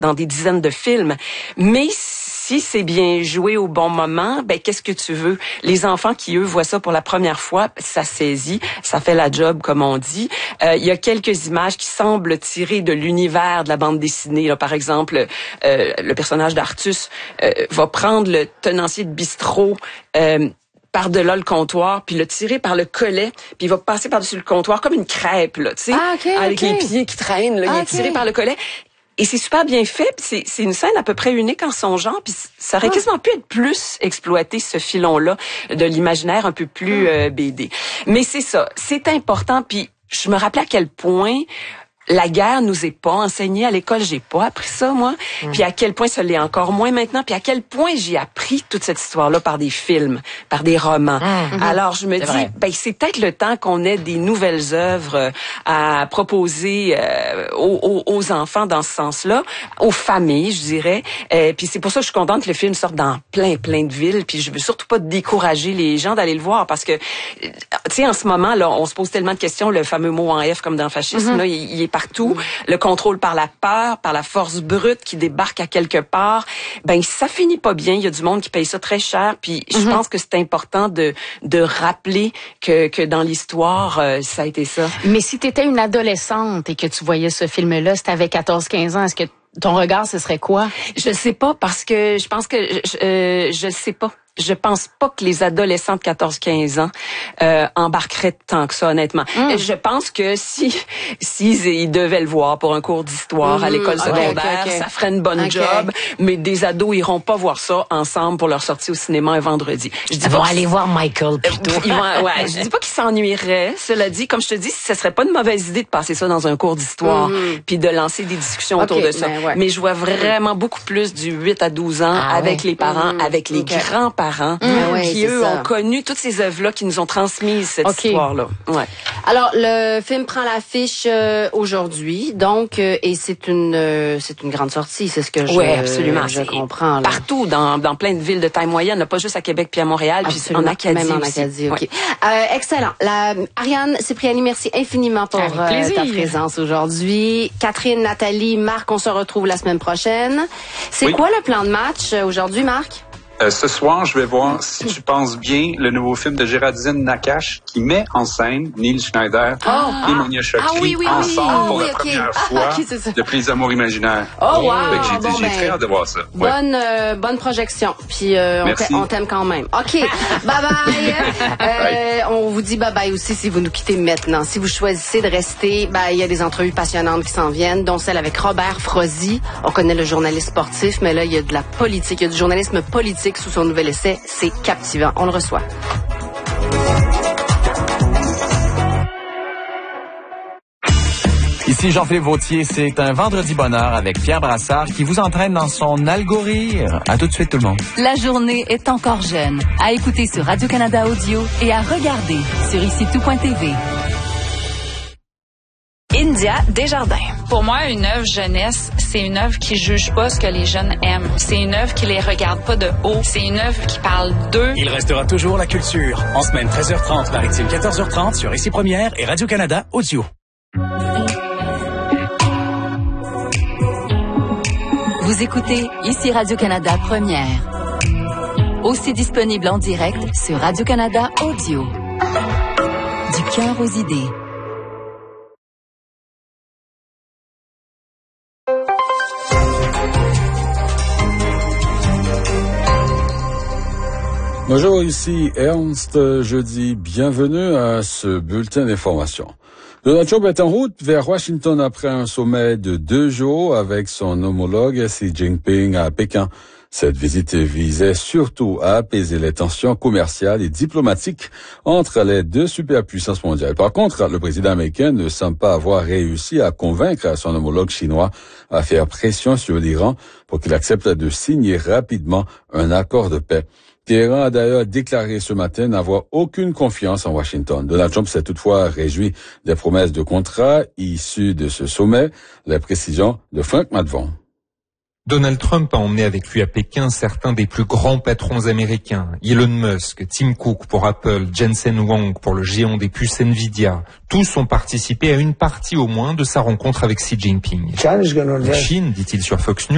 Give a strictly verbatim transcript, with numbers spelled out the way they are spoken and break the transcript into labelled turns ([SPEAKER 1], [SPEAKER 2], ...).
[SPEAKER 1] dans des dizaines de films. Mais si c'est bien joué au bon moment, ben qu'est-ce que tu veux? Les enfants qui, eux, voient ça pour la première fois, ça saisit, ça fait la job, comme on dit. Euh, il y a quelques images qui semblent tirées de l'univers de la bande dessinée. Là, par exemple, euh, le personnage d'Artus euh, va prendre le tenancier de bistrot euh, par-delà le comptoir, puis le tirer par le collet, puis il va passer par-dessus le comptoir comme une crêpe, là, tu sais,
[SPEAKER 2] ah, okay,
[SPEAKER 1] avec
[SPEAKER 2] okay.
[SPEAKER 1] les pieds qui traînent, là,
[SPEAKER 2] ah,
[SPEAKER 1] il est tiré
[SPEAKER 2] okay.
[SPEAKER 1] par le collet. Et c'est super bien fait, puis c'est, c'est une scène à peu près unique en son genre, puis ça aurait ah. quasiment pu être plus exploité, ce filon-là, de l'imaginaire un peu plus euh, B D. Mais c'est ça, c'est important, puis je me rappelais à quel point la guerre nous est pas enseignée à l'école, j'ai pas appris ça, moi. Mm. Puis à quel point ça l'est encore moins maintenant, puis à quel point j'ai appris toute cette histoire-là par des films, par des romans. Mm. Alors je me c'est dis, vrai. ben c'est peut-être le temps qu'on ait des nouvelles œuvres à proposer euh, aux, aux enfants dans ce sens-là, aux familles, je dirais. Euh, puis c'est pour ça que je suis contente que le film sorte dans plein, plein de villes. Puis je veux surtout pas décourager les gens d'aller le voir, parce que, tu sais, en ce moment, là, on se pose tellement de questions, le fameux mot en F comme dans le fascisme, mm-hmm. là, il, il est partout. Le contrôle par la peur, par la force brute qui débarque à quelque part, ben ça finit pas bien. Il y a du monde qui paye ça très cher. Puis je mm-hmm. pense que c'est important de de rappeler que que dans l'histoire, euh, ça a été ça.
[SPEAKER 2] Mais si tu étais une adolescente et que tu voyais ce film-là, c'était avec quatorze quinze ans, est-ce que ton regard, ce serait quoi?
[SPEAKER 1] Je sais pas, parce que je pense que je, euh, je sais pas. Je pense pas que les adolescents de quatorze quinze ans euh, embarqueraient tant que ça, honnêtement. Mm. Je pense que si s'ils ils devaient le voir pour un cours d'histoire mm. à l'école secondaire, okay, okay. ça ferait une bonne okay. job, mais des ados iront pas voir ça ensemble pour leur sortie au cinéma un vendredi.
[SPEAKER 3] Je dis ils vont aller voir Michael plutôt.
[SPEAKER 1] Ils vont, ouais, je dis pas qu'ils s'ennuieraient. Cela dit, comme je te dis, ce serait pas une mauvaise idée de passer ça dans un cours d'histoire mm. puis de lancer des discussions okay, autour de ça. Mais, ouais. mais je vois vraiment beaucoup plus du huit à douze ans ah, avec ouais. les parents, mm. avec les okay. grands-parents parents mmh, ouais, qui, eux, ça. ont connu toutes ces œuvres-là qui nous ont transmises cette okay. histoire-là. Ouais.
[SPEAKER 4] Alors, le film prend l'affiche euh, aujourd'hui, donc, euh, et c'est une euh, c'est une grande sortie, c'est ce que je,
[SPEAKER 1] ouais, absolument.
[SPEAKER 4] Euh, je comprends. Là.
[SPEAKER 1] Partout, dans, dans plein de villes de taille moyenne, là, pas juste à Québec puis à Montréal, puis en Acadie
[SPEAKER 4] Même en
[SPEAKER 1] aussi.
[SPEAKER 4] Acadie, OK. Ouais. Euh, excellent. La, Ariane Cipriani, merci infiniment pour euh, ta présence aujourd'hui. Catherine, Nathalie, Marc, on se retrouve la semaine prochaine. C'est oui. quoi le plan de match aujourd'hui, Marc?
[SPEAKER 5] Euh, ce soir, je vais voir, si tu penses bien, le nouveau film de Géraldine Nakache qui met en scène Neil Schneider
[SPEAKER 4] oh,
[SPEAKER 5] et Monia Chokri
[SPEAKER 4] ah, oui, oui,
[SPEAKER 5] ensemble
[SPEAKER 4] oui,
[SPEAKER 5] pour
[SPEAKER 4] oui,
[SPEAKER 5] la
[SPEAKER 4] okay.
[SPEAKER 5] première
[SPEAKER 4] ah,
[SPEAKER 5] fois
[SPEAKER 4] okay,
[SPEAKER 5] de Prise d'amour imaginaire.
[SPEAKER 4] Oh, wow!
[SPEAKER 5] J'ai,
[SPEAKER 4] bon,
[SPEAKER 5] j'ai
[SPEAKER 4] ben,
[SPEAKER 5] très hâte de voir ça.
[SPEAKER 4] Bonne,
[SPEAKER 5] ouais.
[SPEAKER 4] euh, bonne projection. Puis euh, on, on t'aime quand même. OK. Bye-bye. euh, on vous dit bye-bye aussi si vous nous quittez maintenant. Si vous choisissez de rester, ben, il y a des entrevues passionnantes qui s'en viennent, dont celle avec Robert Frozy. On connaît le journaliste sportif, mais là, il y a de la politique. Il y a du journalisme politique sous son nouvel essai. C'est captivant. On le reçoit.
[SPEAKER 6] Ici Jean-Philippe Vautier, c'est un vendredi bonheur avec Pierre Brassard qui vous entraîne dans son algorithme. À tout de suite tout le monde.
[SPEAKER 7] La journée est encore jeune. À écouter sur Radio-Canada Audio et à regarder sur ici tout point t v. India Desjardins.
[SPEAKER 8] Pour moi, une œuvre jeunesse, c'est une œuvre qui juge pas ce que les jeunes aiment. C'est une œuvre qui les regarde pas de haut. C'est une œuvre qui parle d'eux.
[SPEAKER 9] Il restera toujours la culture. En semaine treize heures trente, maritime quatorze heures trente sur Ici Première et Radio-Canada Audio.
[SPEAKER 7] Vous écoutez Ici Radio-Canada Première. Aussi disponible en direct sur Radio-Canada Audio. Du cœur aux idées.
[SPEAKER 10] Bonjour, ici Ernst. Je dis bienvenue à ce bulletin d'information. Donald Trump est en route vers Washington après un sommet de deux jours avec son homologue Xi Jinping à Pékin. Cette visite visait surtout à apaiser les tensions commerciales et diplomatiques entre les deux superpuissances mondiales. Par contre, le président américain ne semble pas avoir réussi à convaincre son homologue chinois à faire pression sur l'Iran pour qu'il accepte de signer rapidement un accord de paix. Téhéran a d'ailleurs déclaré ce matin n'avoir aucune confiance en Washington. Donald Trump s'est toutefois réjoui des promesses de contrat issues de ce sommet. Les précisions de Frank Madvon.
[SPEAKER 11] Donald Trump a emmené avec lui à Pékin certains des plus grands patrons américains. Elon Musk, Tim Cook pour Apple, Jensen Huang pour le géant des puces Nvidia. Tous ont participé à une partie au moins de sa rencontre avec Xi Jinping. La Chine, dit-il sur Fox News,